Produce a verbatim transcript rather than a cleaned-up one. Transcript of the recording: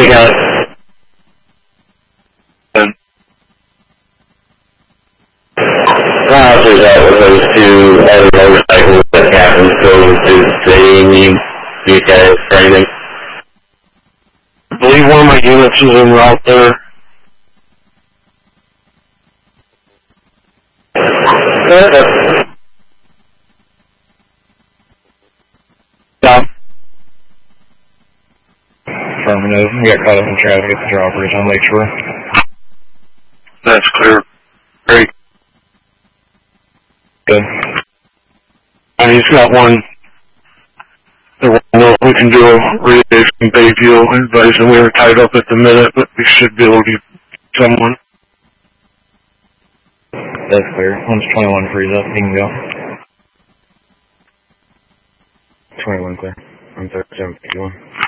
we got Roger that with those two other motorcycles that Captain Stone is saying you, you guys training. I believe one of my units is en route there. Good. Yeah. Affirmative. We got caught up in traffic at the dropbridge on Lakeshore. That's clear. Great. Good. And he's got one. There was no we can do a relay from Bayview advising we were tied up at the minute, but we should be able to get someone. That's clear. One's twenty-one freeze up. He can go. twenty-one clear. I'm thirty-seven fifty-one.